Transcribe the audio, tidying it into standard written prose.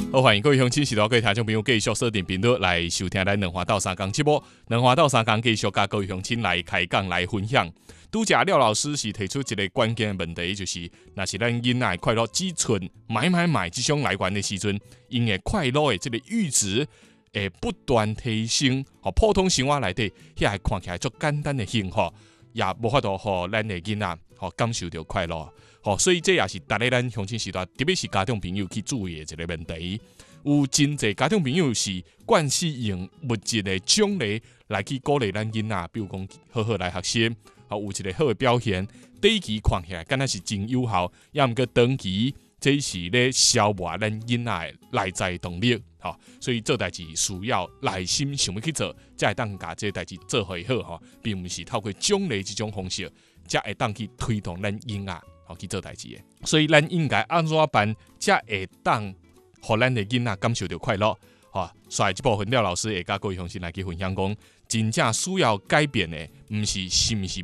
好，欢迎各位乡亲、时代各位听众朋友继续锁定频率来收听咱两花到三讲节目。两花到三讲继续甲各位乡亲来开讲来分享。拄则廖老师是提出一个关键的问题，就是若是咱囡仔快乐只存买这种来源的时阵，因的快乐的这个阈值会不断提升。普通生活内底遐看起来足简单的幸福，也无法度互咱的囡仔感受到快乐。所以这也是逐个咱乡亲时代，特别是家长朋友去注意的一个问题。有真侪家长朋友是惯习用物质的奖励来去鼓励咱囡仔，比如讲好好来学习，有一个好的表现。第一期看起来敢若是真有效，也毋过长期这是咧消磨咱囡仔的内在动力。所以做代志需要耐心想要去做，才会当把这个代志做会好，并不是透过奖励这种方式，才会当去推动咱囡仔去做代志的。所以咱应该安怎办，才会当互咱的囡仔感受到快乐？所以这部分廖老师会甲各位乡亲来去分享讲，真正需要改变的，毋是是毋是